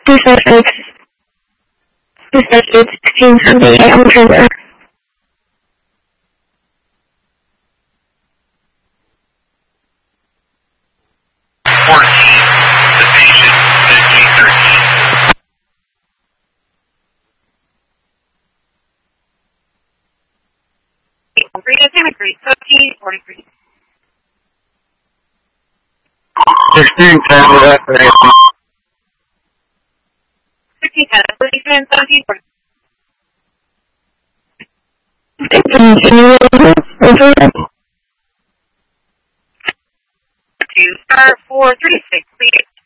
Dispatch 16 Sunday October. 14, the patient, 1513. Cemetery, 1343. 1610 with estimation. 1610, policeman, 1740. 2 star 436, please.